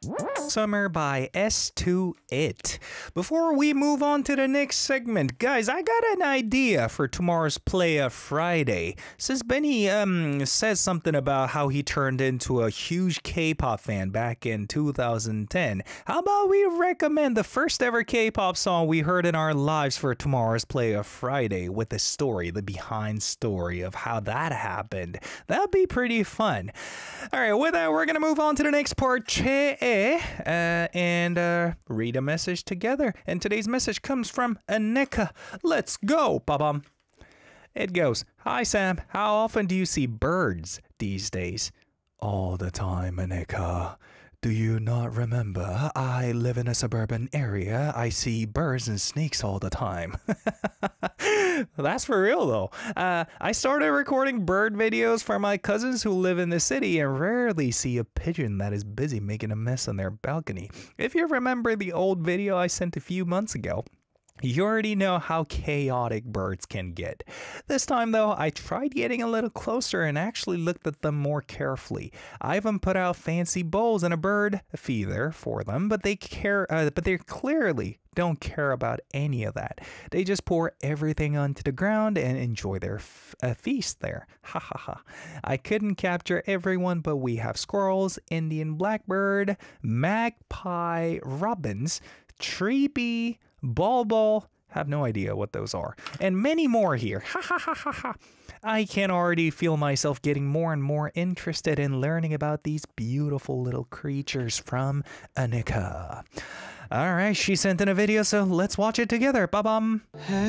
Summer by S2IT. Before we move on to the next segment, guys, I got an idea for tomorrow's Playa Friday. Since Benny says something about how he turned into a huge K-pop fan back in 2010, how about we recommend the first ever K-pop song we heard in our lives for tomorrow's Playa Friday with the story, the behind story of how that happened. That'd be pretty fun. All right, with that, we're gonna move on to the next part, and read a message together. And today's message comes from Aneka. Let's go, Babam. It goes, "Hi Sam, how often do you see birds these days?" "All the time, Aneka. Do you not remember? I live in a suburban area. I see birds and snakes all the time." That's for real though. I started recording bird videos for my cousins who live in the city and rarely see a pigeon that is busy making a mess on their balcony. If you remember the old video I sent a few months ago, you already know how chaotic birds can get. This time though, I tried getting a little closer and actually looked at them more carefully. I even put out fancy bowls and a bird feeder for them, but they clearly don't care about any of that. They just pour everything onto the ground and enjoy their feast there. Ha ha ha. I couldn't capture everyone, but we have squirrels, Indian blackbird, magpie, robins, tree bee, bulbul, have no idea what those are, and many more here. Ha ha ha ha ha. I can already feel myself getting more and more interested in learning about these beautiful little creatures from Aneka. Alright, she sent in a video, so let's watch it together. Ba-bum.